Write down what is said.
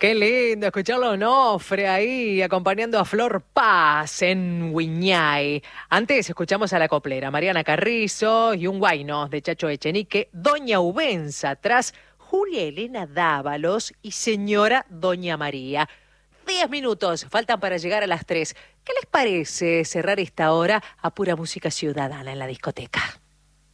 Qué lindo escucharlo a Onofre ahí acompañando a Flor Paz en Wiñay. Antes escuchamos a la coplera Mariana Carrizo y un guayno de Chacho Echenique, Doña Ubenza, tras Julia Elena Dávalos y Señora Doña María. 10 minutos faltan para llegar a las 3. ¿Qué les parece cerrar esta hora a pura música ciudadana en la discoteca?